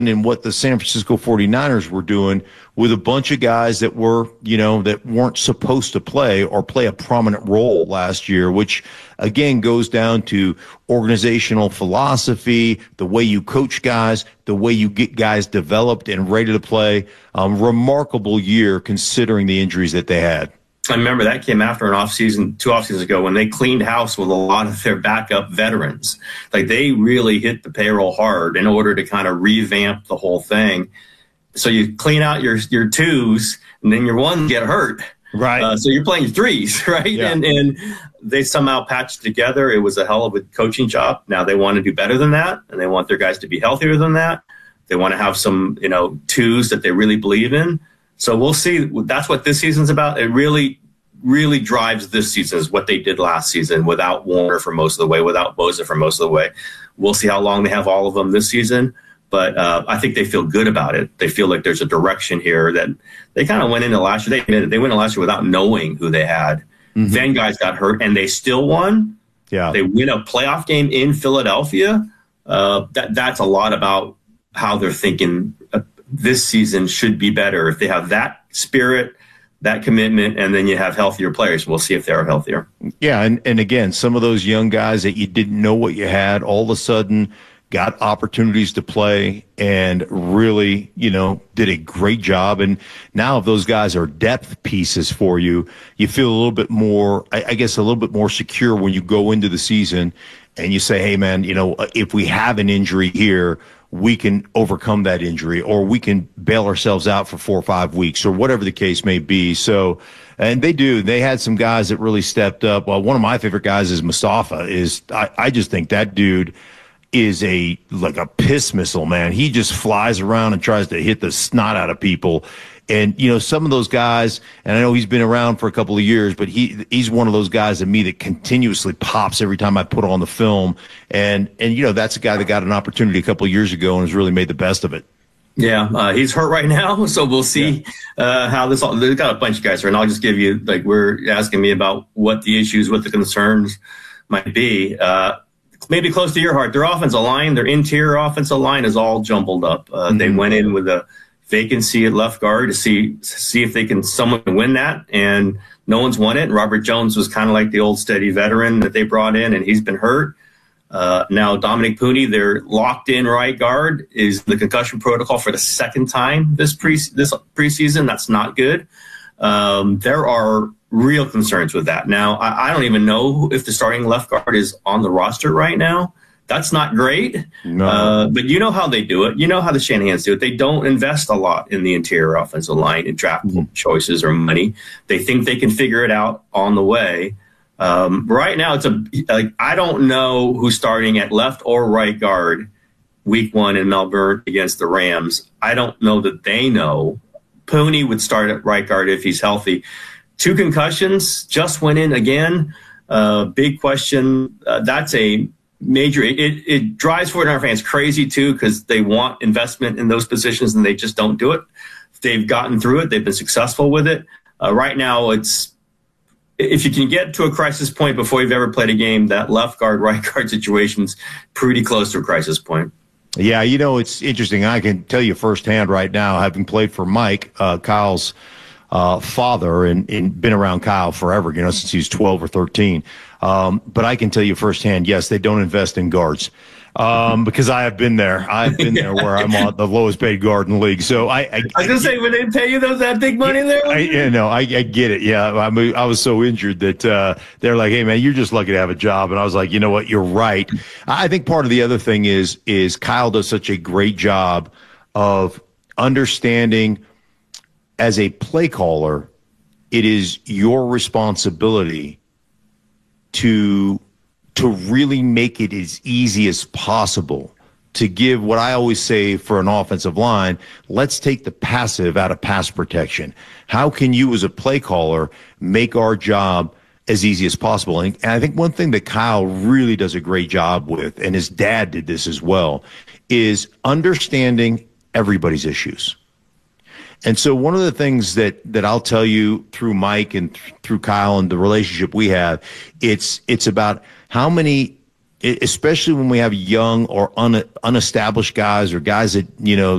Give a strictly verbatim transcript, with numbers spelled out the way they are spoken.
in what the San Francisco forty-niners were doing with a bunch of guys that were, you know, that weren't supposed to play or play a prominent role last year, which again goes down to organizational philosophy, the way you coach guys, the way you get guys developed and ready to play. Um, remarkable year considering the injuries that they had. I remember that came after an offseason, two off seasons ago, when they cleaned house with a lot of their backup veterans. Like, they really hit the payroll hard in order to kind of revamp the whole thing. So you clean out your your twos, and then your ones get hurt. Right. Uh, so you're playing threes, right? Yeah. And and they somehow patched together. It was a hell of a coaching job. Now they want to do better than that, and they want their guys to be healthier than that. They want to have some, you know, twos that they really believe in. So we'll see. That's what this season's about. It really, really drives this season is what they did last season without Warner for most of the way, without Bosa for most of the way. We'll see how long they have all of them this season. But uh, I think they feel good about it. They feel like there's a direction here that they kind of went into last year. They admitted they went into last year without knowing who they had. Mm-hmm. Then guys got hurt, and they still won. Yeah, they win a playoff game in Philadelphia. Uh, that that's a lot about how they're thinking. Uh, this season should be better if they have that spirit, that commitment, and then you have healthier players. We'll see if they are healthier. Yeah, and, and again, some of those young guys that you didn't know what you had, all of a sudden got opportunities to play and really, you know, did a great job. And now if those guys are depth pieces for you, you feel a little bit more, I, I guess, a little bit more secure when you go into the season and you say, hey, man, you know, if we have an injury here, we can overcome that injury, or we can bail ourselves out for four or five weeks, or whatever the case may be. So, and they do. They had some guys that really stepped up. Well, one of my favorite guys is Mustafa. Is I, I just think that dude is a like a piss missile, man. He just flies around and tries to hit the snot out of people. And, you know, some of those guys, and I know he's been around for a couple of years, but he he's one of those guys to me that continuously pops every time I put on the film. And, and you know, that's a guy that got an opportunity a couple of years ago and has really made the best of it. Yeah, uh, he's hurt right now, so we'll see yeah. uh, how this all – they've got a bunch of guys here, and I'll just give you – like, we're asking me about what the issues, what the concerns might be. Uh, maybe close to your heart. Their offensive line, their interior offensive line is all jumbled up. Uh, mm-hmm. They went in with a – vacancy at left guard to see see if they can someone can win that, and no one's won it. And Robert Jones was kind of like the old steady veteran that they brought in, and he's been hurt. Uh, now Dominic Pooney, their locked in right guard, is the concussion protocol for the second time this pre this preseason. That's not good. Um, there are real concerns with that. Now I, I don't even know if the starting left guard is on the roster right now. That's not great, no. uh, but you know how they do it. You know how the Shanahans do it. They don't invest a lot in the interior offensive line in draft mm-hmm. choices or money. They think they can figure it out on the way. Um, right now, it's a like I don't know who's starting at left or right guard week one in Melbourne against the Rams. I don't know that they know. Pooney would start at right guard if he's healthy. Two concussions, just went in again. Uh, big question. Uh, that's a major it, it, it drives forty-niner fans crazy too, because they want investment in those positions and they just don't do it. They've gotten through it. They've been successful with it. Uh, right now, it's if you can get to a crisis point before you've ever played a game, that left guard, right guard situation's pretty close to a crisis point. Yeah, you know, it's interesting. I can tell you firsthand right now, having played for Mike, uh, Kyle's uh, father, and, and been around Kyle forever, you know, since he was twelve or thirteen. Um, but I can tell you firsthand, yes, they don't invest in guards. Um, because I have been there. I've been there where I'm on the lowest paid guard in the league. So I, I, I was gonna I, say, when they pay you those that big money there, I, you know, I, I get it. Yeah, I mean, I was so injured that uh, they're like, "Hey, man, you're just lucky to have a job." And I was like, "You know what? You're right." I think part of the other thing is is Kyle does such a great job of understanding as a play caller, it is your responsibility to. to really make it as easy as possible to give what I always say for an offensive line, let's take the passive out of pass protection. How can you as a play caller make our job as easy as possible? And, and I think one thing that Kyle really does a great job with, and his dad did this as well, is understanding everybody's issues. And so one of the things that, that I'll tell you through Mike and th- through Kyle and the relationship we have, it's it's about how many especially when we have young or un, unestablished guys or guys that, you know,